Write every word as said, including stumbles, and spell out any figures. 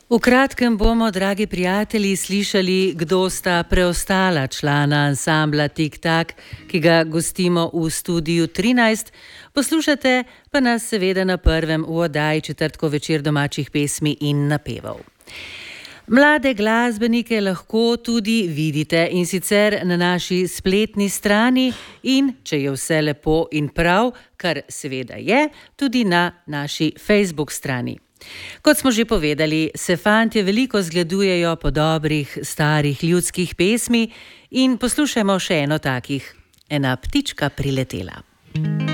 V kratkem bomo, dragi prijatelji, slišali, kdo sta preostala člana ansambla Tik-tak, ki ga gostimo v studiu trinajst. Poslušate pa nas seveda na prvem v oddaji Četrtkov večer domačih pesmi in napevov. Mlade glasbenike lahko tudi vidite, in sicer na naši spletni strani in, če je vse lepo in prav, kar seveda je, tudi na naši Facebook strani. Kot smo že povedali, se fantje veliko zgledujejo po dobrih, starih ljudskih pesmi in poslušajmo še eno takih: Ena ptička priletela.